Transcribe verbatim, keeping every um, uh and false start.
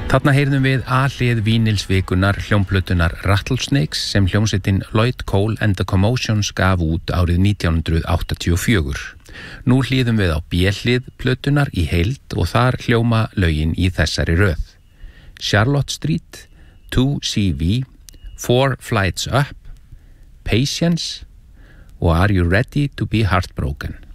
Þarna heyrðum við A-hlið vínilsvikunar hljómplötunar Rattlesnakes sem hljómsveitin Lloyd Cole and the Commotions gaf út árið nítján hundruð áttatíu og fjögur. Nú hlýðum við á B-hlið plötunar í heild og þar hljóma lögin í þessari röð. Charlotte Street, two C V, Four Flights Up, Patience og Are You Ready to be Heartbroken?